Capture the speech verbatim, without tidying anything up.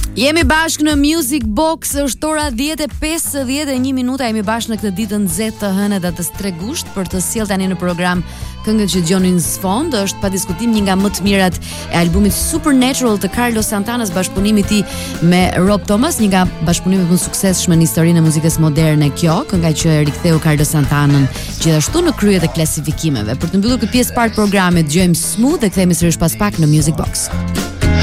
Jemi bashkë në Music Box, është ora dhjetë e pesëdhjetë e një minuta, jemi bashkë në këtë ditë nxehtë të hënë datës tre gusht për të sjellë tani në program këngët që dëgjonin sfond. Është pa diskutim një nga më të mirat e albumit Supernatural të Carlos Santanas, bashkëpunimi i tij me Rob Thomas, një nga bashkëpunimet më të suksesshme në historinë e muzikës moderne kjo, kënga që e riktheu Carlos Santanën gjithashtu në kryet e klasifikimeve. Për të mbyllur këtë pjesë parë të programit, dëgjojmë Smooth dhe kthehemi sërish pas pak në Music Box.